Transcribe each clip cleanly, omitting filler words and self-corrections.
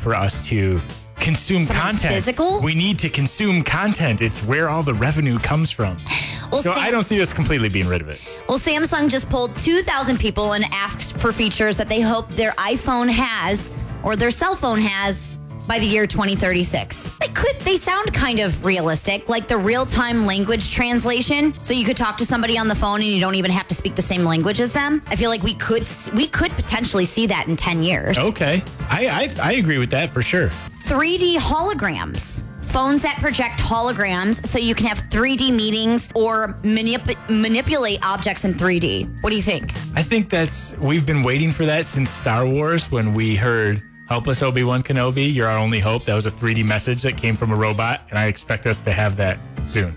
for us to consume content. Physical? We need to consume content. It's where all the revenue comes from. Well, I don't see us completely being rid of it. Well, Samsung just polled 2,000 people and asked for features that they hope their iPhone has or their cell phone has by the year 2036. They sound kind of realistic, like the real-time language translation. So you could talk to somebody on the phone and you don't even have to speak the same language as them. I feel like we could potentially see that in 10 years. Okay. I agree with that for sure. 3D holograms. Phones that project holograms so you can have 3D meetings or manipulate objects in 3D. What do you think? I think we've been waiting for that since Star Wars when we heard, "Help us, Obi-Wan Kenobi, you're our only hope." That was a 3D message that came from a robot, and I expect us to have that soon.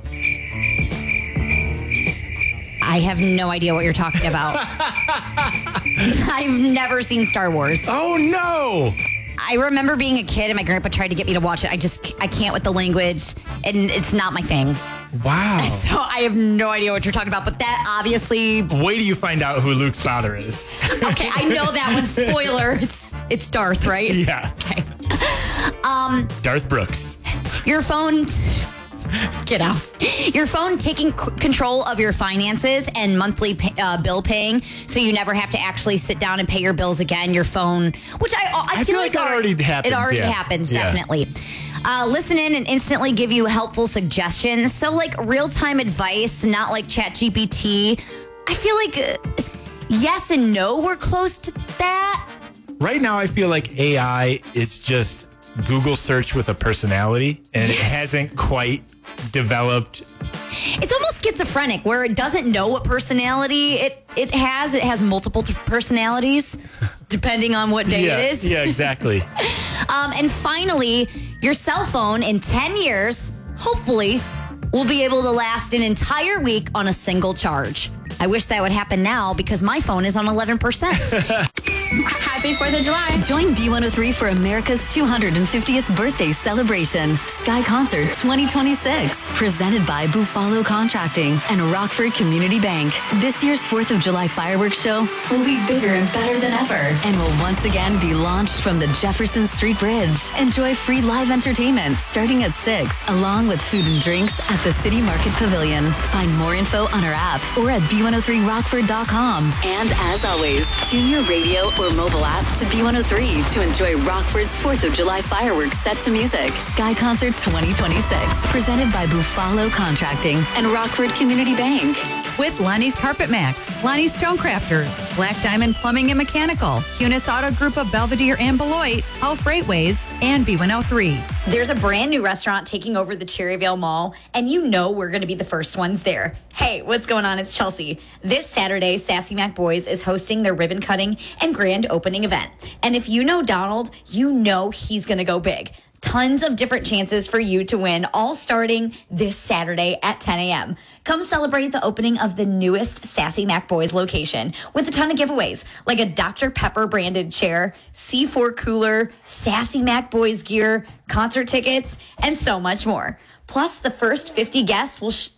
I have no idea what you're talking about. I've never seen Star Wars. Oh, no! I remember being a kid and my grandpa tried to get me to watch it. I can't with the language, and it's not my thing. Wow. So I have no idea what you're talking about, but that obviously... Wait till you find out who Luke's father is. Okay, I know that one. Spoiler, it's Darth, right? Yeah. Okay. Darth Brooks. Your phone... Get out. Your phone taking control of your finances and monthly bill paying, so you never have to actually sit down and pay your bills again. Your phone, which I feel like that already happens. It already happens, definitely. Listen in and instantly give you helpful suggestions. So like real-time advice, not like ChatGPT. I feel like yes and no, we're close to that. Right now, I feel like AI is just Google search with a personality, and it hasn't quite developed. It's almost schizophrenic where it doesn't know what personality it has. It has multiple personalities depending on what day it is. Yeah, exactly. And finally, your cell phone in 10 years, hopefully, will be able to last an entire week on a single charge. I wish that would happen now because my phone is on 11%. Happy 4th of July. Join B103 for America's 250th birthday celebration. Sky Concert 2026. Presented by Buffalo Contracting and Rockford Community Bank. This year's 4th of July fireworks show will be bigger and better than ever and will once again be launched from the Jefferson Street Bridge. Enjoy free live entertainment starting at 6, along with food and drinks at the City Market Pavilion. Find more info on our app or at B103Rockford.com. And as always, tune your radio or mobile app to B103 to enjoy Rockford's 4th of July fireworks set to music. Sky Concert 2026. Presented by Buffalo Contracting and Rockford Community Bank. With Lonnie's Carpet Max, Lonnie's Stonecrafters, Black Diamond Plumbing and Mechanical, Cunis Auto Group of Belvedere and Beloit, Health Freightways, and B103. There's a brand new restaurant taking over the Cherryvale Mall, and you know we're going to be the first ones there. Hey, what's going on? It's Chelsea. This Saturday, Sassy Mac Boys is hosting their ribbon cutting and grand opening event. And if you know Donald, you know he's going to go big. Tons of different chances for you to win, all starting this Saturday at 10 a.m. Come celebrate the opening of the newest Sassy Mac Boys location with a ton of giveaways, like a Dr. Pepper branded chair, C4 cooler, Sassy Mac Boys gear, concert tickets, and so much more. Plus, the first 50 guests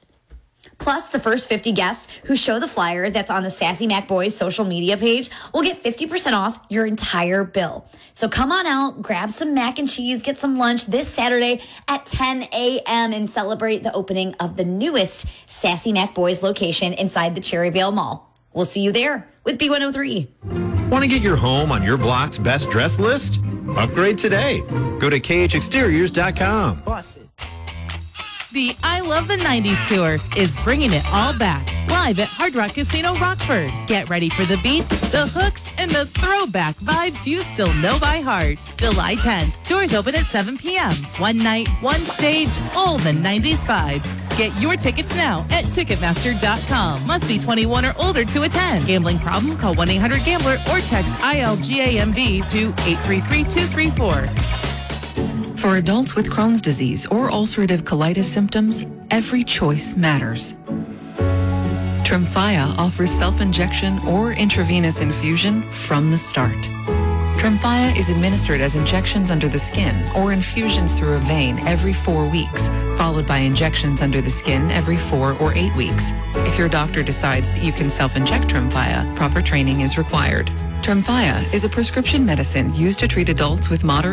who show the flyer that's on the Sassy Mac Boys social media page will get 50% off your entire bill. So come on out, grab some mac and cheese, get some lunch this Saturday at 10 a.m. and celebrate the opening of the newest Sassy Mac Boys location inside the Cherryvale Mall. We'll see you there with B103. Want to get your home on your block's best dress list? Upgrade today. Go to khexteriors.com. The I Love the 90s tour is bringing it all back, live at Hard Rock Casino Rockford. Get ready for the beats, the hooks, and the throwback vibes you still know by heart. July 10th, doors open at 7 p.m. One night, one stage, all the 90s vibes. Get your tickets now at Ticketmaster.com. Must be 21 or older to attend. Gambling problem? Call 1-800-GAMBLER or text ILGAMB to 833-234. For adults with Crohn's disease or ulcerative colitis symptoms, every choice matters. Tremfya offers self-injection or intravenous infusion from the start. Tremfya is administered as injections under the skin or infusions through a vein every 4 weeks, followed by injections under the skin every 4 or 8 weeks. If your doctor decides that you can self-inject Tremfya, proper training is required. Tremfya is a prescription medicine used to treat adults with moderate